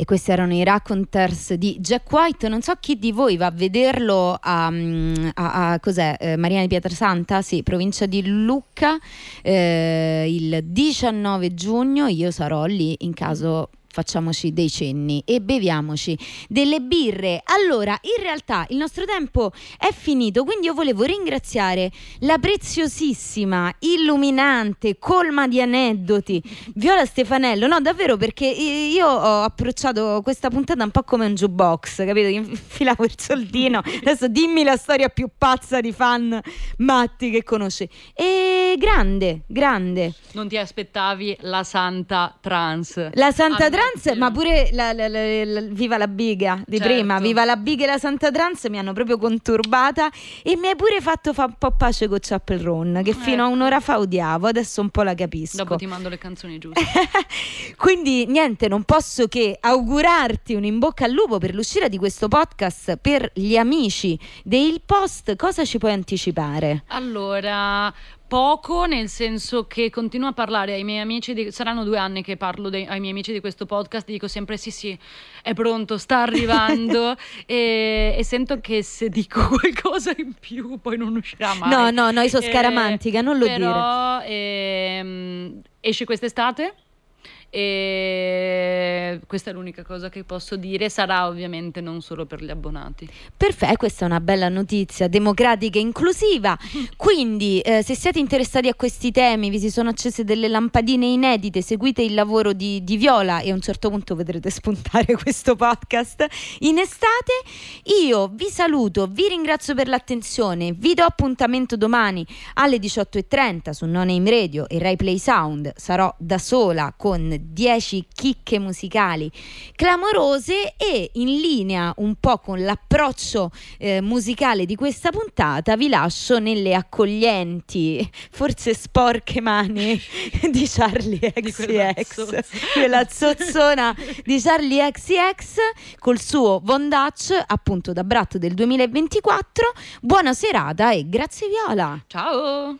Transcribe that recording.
E questi erano i Raconteurs di Jack White. Non so chi di voi va a vederlo a cos'è? Marina di Pietrasanta, sì, provincia di Lucca, il 19 giugno. Io sarò lì, in caso facciamoci dei cenni e beviamoci delle birre. Allora, in realtà il nostro tempo è finito, quindi io volevo ringraziare la preziosissima, illuminante, colma di aneddoti Viola Stefanello. No, davvero, perché io ho approcciato questa puntata un po' come un jukebox, capito? Infilavo il soldino, adesso dimmi la storia più pazza di fan matti che conosci. E grande. Non ti aspettavi la santa trans? La santa trans, ma pure Viva la biga di certo. prima, Viva la biga e la santa trans mi hanno proprio conturbata, e mi hai pure fatto fa un po' pace con Chapel Roan, che fino a un'ora fa odiavo, adesso un po' la capisco. Dopo ti mando le canzoni giuste. Quindi niente, non posso che augurarti un in bocca al lupo per l'uscita di questo podcast. Per gli amici del Post, cosa ci puoi anticipare? Allora, poco, nel senso che continuo a parlare ai miei amici saranno 2 anni che parlo ai miei amici di questo podcast, dico sempre sì, è pronto, sta arrivando e sento che se dico qualcosa in più poi non uscirà mai. No, io sono scaramantica, non lo però, dire. Esce quest'estate. E questa è l'unica cosa che posso dire. Sarà ovviamente non solo per gli abbonati. Perfetto, questa è una bella notizia democratica e inclusiva. Quindi se siete interessati a questi temi, vi si sono accese delle lampadine inedite, seguite il lavoro di Viola e a un certo punto vedrete spuntare questo podcast in estate. Io vi saluto, vi ringrazio per l'attenzione, vi do appuntamento domani alle 18:30 su No Name Radio e Rai Play Sound. Sarò da sola con 10 chicche musicali clamorose e in linea un po' con l'approccio musicale di questa puntata vi lascio nelle accoglienti, forse sporche mani di Charlie XCX, quella zozzona di Charlie XCX col suo Von Dutch, appunto da Bratto del 2024. Buona serata e grazie Viola. Ciao.